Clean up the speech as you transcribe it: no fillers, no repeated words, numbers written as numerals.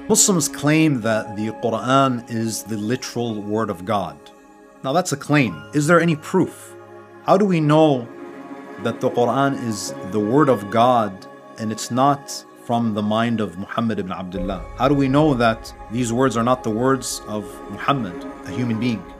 Muslims claim that the Quran is the literal word of God. Now that's a claim. Is there any proof? How do we know that the Quran is the word of God and it's not from the mind of Muhammad ibn Abdullah? How do we know that these words are not the words of Muhammad, a human being?